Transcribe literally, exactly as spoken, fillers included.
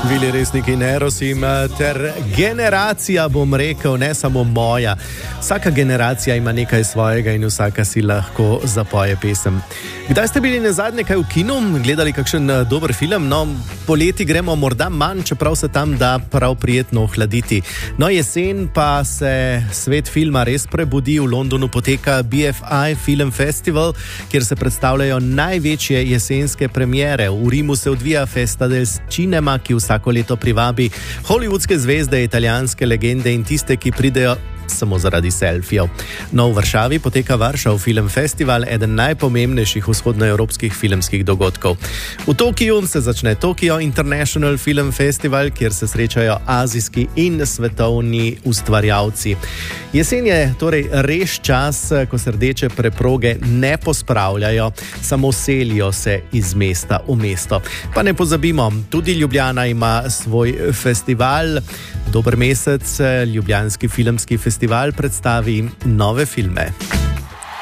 Bili resniki Nerosim ter generacija, bom rekel, ne samo moja. Vsaka generacija ima nekaj svojega in vsaka si lahko zapoje pesem. Kdaj ste bili nazadnje kaj v kinu, gledali kakšen dober film? No, poleti gremo morda manj, čeprav se tam da prav prijetno ohladiti. No, jesen pa se svet filma res prebudi. V Londonu poteka B F I Film Festival, kjer se predstavljajo največje jesenske premiere. V Rimu se odvija Festa del Cinema, ki vsako leto privabi hollywoodske zvezde, italijanske legende in tiste, ki pridejo samo zaradi selfijev. No, v Varšavi poteka Varšav Film Festival, eden najpomembnejših vzhodnoevropskih filmskih dogodkov. V Tokiju se začne Tokyo International Film Festival, kjer se srečajo azijski in svetovni ustvarjalci. Jesen je torej res čas, ko se rdeče preproge ne pospravljajo, samo selijo se iz mesta v mesto. Pa ne pozabimo, tudi Ljubljana ima svoj festival. Dober mesec, Ljubljanski filmski festival predstavi nove filme.